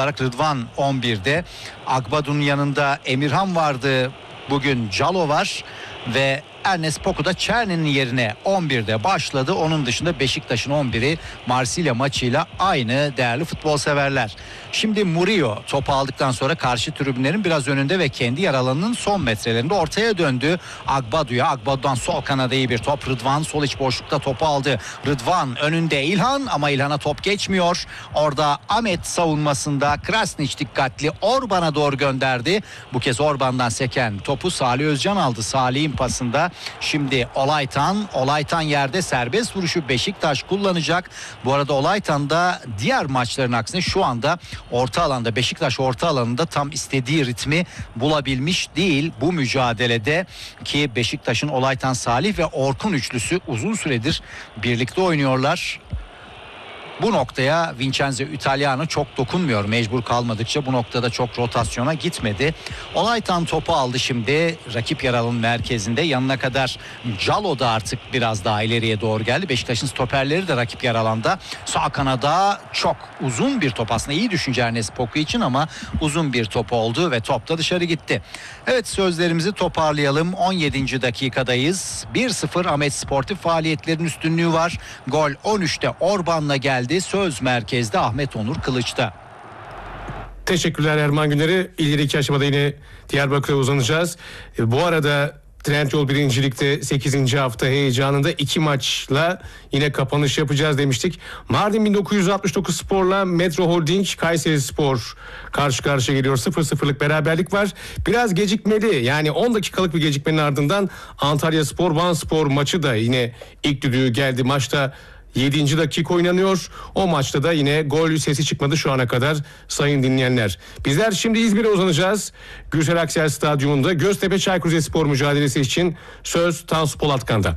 olarak Rıdvan 11'de. Agbadu'nun yanında Emirhan vardı. Bugün Calo var ve Ernest Poku da Çerni'nin yerine 11'de başladı. Onun dışında Beşiktaş'ın 11'i Marsilya maçıyla aynı değerli futbol severler. Şimdi Murillo topu aldıktan sonra karşı tribünlerin biraz önünde ve kendi yer alanının son metrelerinde ortaya döndü. Agbadu'ya, Agbadu'dan sol kanada iyi bir top. Rıdvan sol iç boşlukta topu aldı. Rıdvan önünde İlhan ama İlhan'a top geçmiyor. Orada Ahmet savunmasında, Krasnić dikkatli, Orban'a doğru gönderdi. Bu kez Orban'dan seken topu Salih Özcan aldı. Salih'in pasında şimdi Olaytan yerde, serbest vuruşu Beşiktaş kullanacak. Bu arada Olaytan da diğer maçların aksine şu anda orta alanda, Beşiktaş orta alanında tam istediği ritmi bulabilmiş değil bu mücadelede, ki Beşiktaş'ın Olaytan, Salih ve Orkun üçlüsü uzun süredir birlikte oynuyorlar. Bu noktaya Vincenzo Italiano çok dokunmuyor. Mecbur kalmadıkça bu noktada çok rotasyona gitmedi. Olaytan topu aldı şimdi rakip yer alanının merkezinde. Yanına kadar Calo da artık biraz daha ileriye doğru geldi. Beşiktaş'ın stoperleri de rakip yer alanda. Sağ kanada çok uzun bir top, aslında iyi düşünce Ernest Poku için ama uzun bir top oldu ve top da dışarı gitti. Evet, sözlerimizi toparlayalım. 17. dakikadayız. 1-0 Ahmet Sportif faaliyetlerin üstünlüğü var. Gol 13'te Orban'la geldi. Söz merkezde Ahmet Onur Kılıç'ta. Teşekkürler Erman Güner'e. İleriki aşamada yine Diyarbakır'a uzanacağız. Bu arada Trendyol birincilikte 8. hafta heyecanında 2 maçla yine kapanış yapacağız demiştik. Mardin 1969 Spor'la Metro Holding Kayseri Spor karşı karşıya geliyor. 0-0'lık beraberlik var. Biraz gecikmeli, yani 10 dakikalık bir gecikmenin ardından Antalya Spor Van Spor maçı da yine ilk düdüğü geldi. Maçta 7. dakika oynanıyor. O maçta da yine gol sesi çıkmadı şu ana kadar sayın dinleyenler. Bizler şimdi İzmir'e uzanacağız. Gürsel Aksel Stadyumunda Göztepe Çaykur Rizespor mücadelesi için söz Tansu Polatkan'da.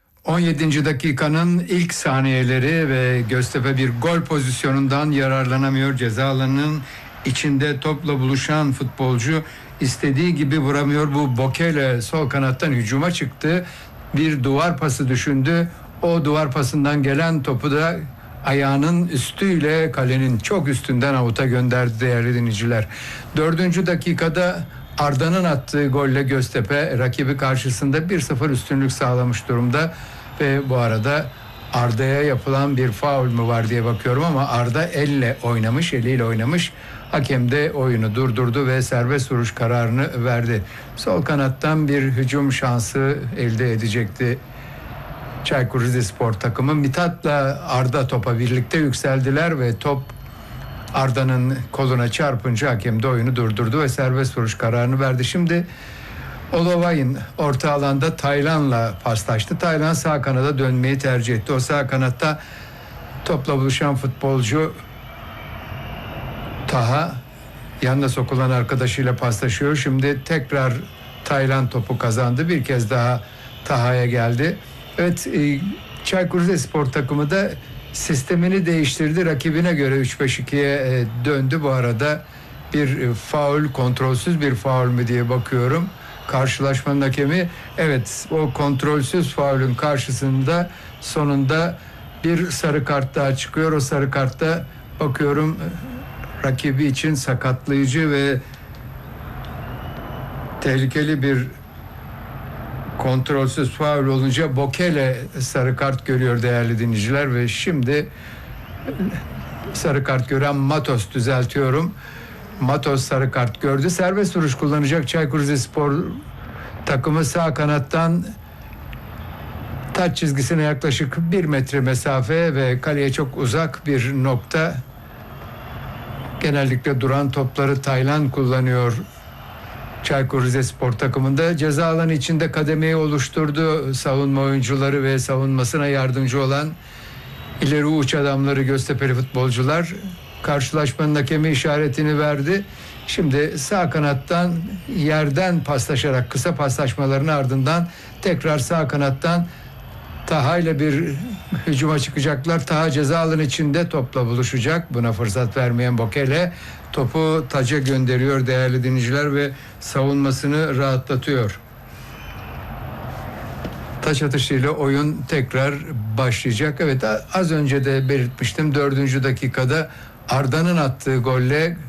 17. dakikanın ilk saniyeleri ve Göztepe bir gol pozisyonundan yararlanamıyor. Ceza alanının içinde topla buluşan futbolcu istediği gibi vuramıyor. Bu Bokele sol kanattan hücuma çıktı. Bir duvar pası düşündü. O duvar pasından gelen topu da ayağının üstüyle kalenin çok üstünden avuta gönderdi değerli dinleyiciler. 4. dakikada Arda'nın attığı golle Göztepe rakibi karşısında 1-0 üstünlük sağlamış durumda. Ve bu arada Arda'ya yapılan bir faul mü var diye bakıyorum ama Arda eliyle oynamış. Hakem de oyunu durdurdu ve serbest vuruş kararını verdi. Sol kanattan bir hücum şansı elde edecekti Çaykur Rizespor takımı. Mithat'la Arda topa birlikte yükseldiler ve top Arda'nın koluna çarpınca hakem de oyunu durdurdu ve serbest vuruş kararını verdi. Şimdi Olovay'ın orta alanda Taylan'la paslaştı. Taylan sağ kanada dönmeyi tercih etti. O sağ kanatta topla buluşan futbolcu Taha yanına sokulan arkadaşıyla paslaşıyor. Şimdi tekrar Taylan topu kazandı. Bir kez daha Taha'ya geldi. Evet, Çaykur Rizespor takımı da sistemini değiştirdi. Rakibine göre 3-5-2'ye döndü. Bu arada bir faul, kontrolsüz bir faul mü diye bakıyorum. Karşılaşmanın hakemi, evet, o kontrolsüz faulün karşısında sonunda bir sarı kart daha çıkıyor. O sarı kartta bakıyorum rakibi için sakatlayıcı ve tehlikeli bir kontrolsüz faul olunca Bokele sarı kart görüyor değerli dinleyiciler ve şimdi sarı kart gören Matos, düzeltiyorum. Matos sarı kart gördü. Serbest vuruş kullanacak Çaykur Rizespor takımı sağ kanattan taç çizgisine yaklaşık 1 metre mesafe ve kaleye çok uzak bir nokta. Genellikle duran topları Taylan kullanıyor. Çaykur Rizespor takımında ceza alanı içinde kademeyi oluşturdu. Savunma oyuncuları ve savunmasına yardımcı olan ileri uç adamları Göztepe'li futbolcular. Karşılaşmanın hakemi işaretini verdi. Şimdi sağ kanattan yerden paslaşarak kısa paslaşmaların ardından tekrar sağ kanattan Taha ile bir hücuma çıkacaklar. Taha ceza alanı içinde topla buluşacak. Buna fırsat vermeyen Bokele topu taca gönderiyor değerli dinleyiciler ve savunmasını rahatlatıyor. Taç atışıyla oyun tekrar başlayacak. Evet, az önce de belirtmiştim, 4. dakikada Arda'nın attığı golle